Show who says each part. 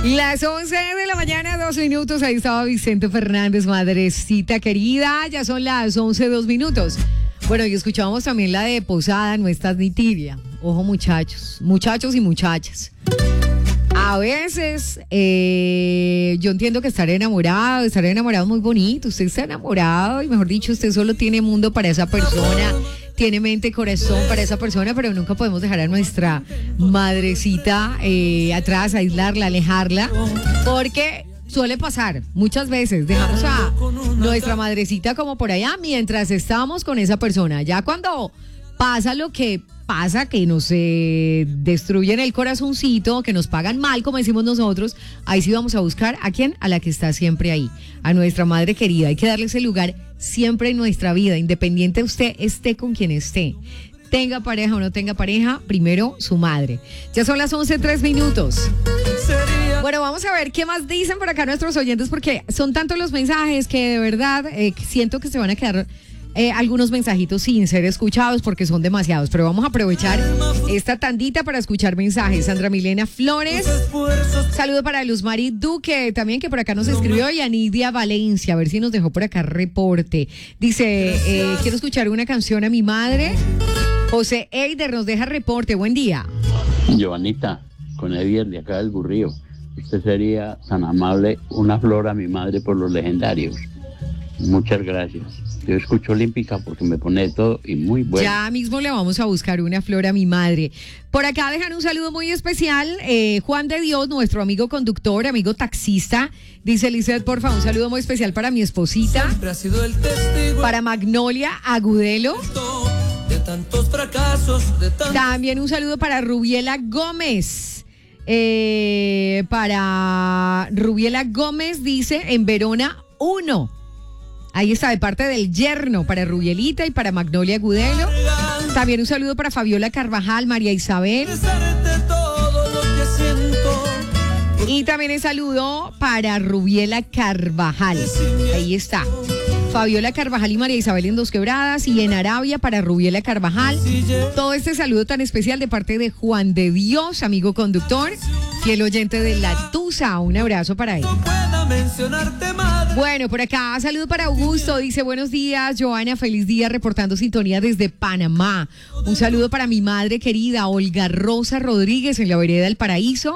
Speaker 1: Las 11 de la mañana, 2 minutos. Ahí estaba Vicente Fernández, madrecita querida. Ya son las 11, 2 minutos. Bueno, y escuchábamos también la de Posada, no estás ni tibia. Ojo, muchachos y muchachas. A veces, yo entiendo que estar enamorado es muy bonito. Usted está enamorado y, mejor dicho, usted solo tiene mundo para esa persona. Tiene mente y corazón para esa persona, pero nunca podemos dejar a nuestra madrecita atrás, aislarla, alejarla, porque suele pasar muchas veces. Dejamos a nuestra madrecita como por allá mientras estamos con esa persona. Ya cuando pasa lo que pasa, que nos destruyen el corazoncito, que nos pagan mal, como decimos nosotros, ahí sí vamos a buscar a quién, a la que está siempre ahí, a nuestra madre querida. Hay que darle ese lugar siempre en nuestra vida, independiente usted esté con quien esté. Tenga pareja o no tenga pareja, primero su madre. Ya son las 11, 3 minutos. Bueno, vamos a ver qué más dicen por acá nuestros oyentes, porque son tantos los mensajes que de verdad siento que se van a quedar algunos mensajitos sin ser escuchados porque son demasiados, pero vamos a aprovechar esta tandita para escuchar mensajes. Sandra Milena Flores, saludo para Luz Mari Duque también, que por acá nos escribió, y Anidia Valencia, a ver si nos dejó por acá reporte. Dice, quiero escuchar una canción a mi madre. José Eider nos deja reporte, buen día.
Speaker 2: Giovanita, con Edier de acá del Burrío, usted sería tan amable, una flor a mi madre por los legendarios. Muchas gracias. Yo escucho Olímpica porque me pone todo y muy bueno.
Speaker 1: Ya mismo le vamos a buscar una flor a mi madre. Por acá dejan un saludo muy especial. Juan de Dios, nuestro amigo conductor, amigo taxista. Dice Lizeth, porfa, un saludo muy especial para mi esposita. Para Magnolia Agudelo.
Speaker 3: De tantos fracasos,
Speaker 1: También un saludo para Rubiela Gómez. Para Rubiela Gómez, dice, en Verona 1. Ahí está, de parte del yerno, para Rubielita y para Magnolia Agudelo. También un saludo para Fabiola Carvajal, María Isabel. Y también el saludo para Rubiela Carvajal. Ahí está. Fabiola Carvajal y María Isabel en Dos Quebradas, y en Arabia para Rubiela Carvajal. Todo este saludo tan especial de parte de Juan de Dios, amigo conductor, fiel oyente de La Tusa. Un abrazo para él. Bueno, por acá, saludo para Augusto, dice, buenos días, Joana, feliz día, reportando sintonía desde Panamá. Un saludo para mi madre querida, Olga Rosa Rodríguez, en la vereda del Paraíso.